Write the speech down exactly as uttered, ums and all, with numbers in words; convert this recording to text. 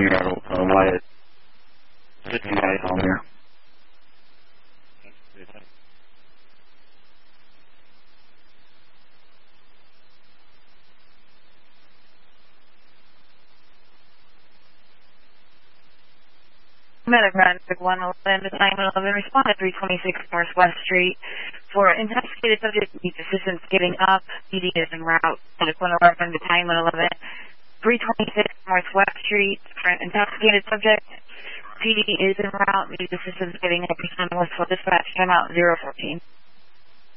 here at uh, Wyatt. Just you guys on here. Medic Randwick one eleven, the time eleven, respond at three twenty-six Northwest Street. For intoxicated subject needs assistance getting up, P D is en route. Medic one eleven, the time eleven, three twenty-six Northwest Street. For intoxicated subject, P D is en route, needs assistance getting up. Westfield Dispatch, time out zero fourteen.